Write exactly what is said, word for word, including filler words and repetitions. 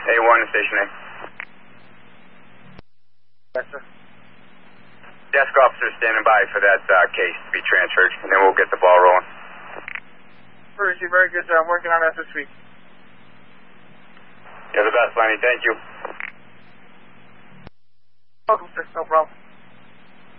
A one to Station A. Yes, sir. Desk officer standing by for that uh, case to be transferred, and then we'll get the ball rolling. Brucey, very good job. I'm working on that this week. You're the best, Lenny. Thank you. Welcome, sir. No problem.